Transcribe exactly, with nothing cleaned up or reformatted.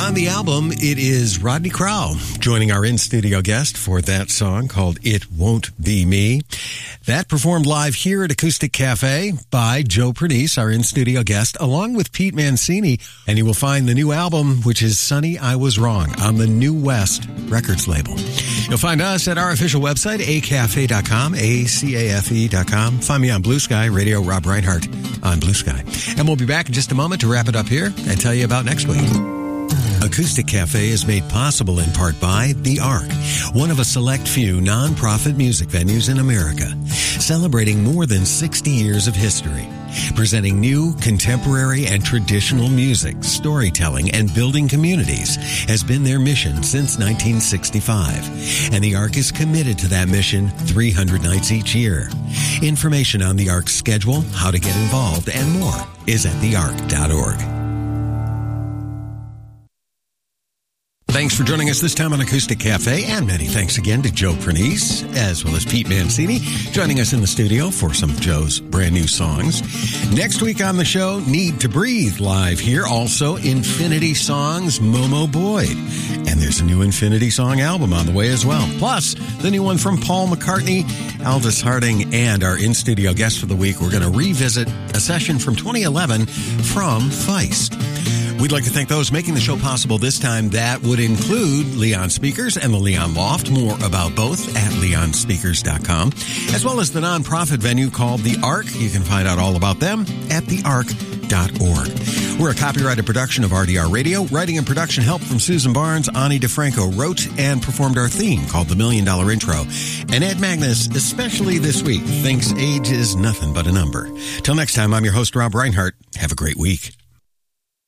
on the album, it is Rodney Crowell joining our in-studio guest for that song called It Won't Be Me. That performed live here at Acoustic Cafe by Joe Pernice, our in-studio guest, along with Pete Mancini. And you will find the new album, which is Sonny, I Was Wrong, on the New West Records label. You'll find us at our official website, a cafe dot com, A C A F E dot com. Find me on Blue Sky, Radio Rob Reinhardt on Blue Sky. And we'll be back in just a moment to wrap it up here and tell you about next week. Acoustic Cafe is made possible in part by The Ark, one of a select few non-profit music venues in America, celebrating more than sixty years of history, presenting new, contemporary, and traditional music, storytelling, and building communities has been their mission since nineteen sixty-five. And The Ark is committed to that mission three hundred nights each year. Information on The Ark's schedule, how to get involved, and more is at the ark dot org. Thanks for joining us this time on Acoustic Cafe, and many thanks again to Joe Pernice, as well as Pete Mancini, joining us in the studio for some of Joe's brand new songs. Next week on the show, Need to Breathe live here. Also, Infinity Songs, Momo Boyd. And there's a new Infinity Song album on the way as well. Plus, the new one from Paul McCartney, Aldous Harding, and our in-studio guest for the week. We're going to revisit a session from twenty eleven from Feist. We'd like to thank those making the show possible this time. That would include Leon Speakers and the Leon Loft. More about both at leon speakers dot com, as well as the nonprofit venue called The Ark. You can find out all about them at the ark dot org. We're a copyrighted production of R D R Radio. Writing and production help from Susan Barnes. Ani DeFranco wrote and performed our theme called The Million Dollar Intro. And Ed Magnus, especially this week, thinks age is nothing but a number. Till next time, I'm your host, Rob Reinhardt. Have a great week.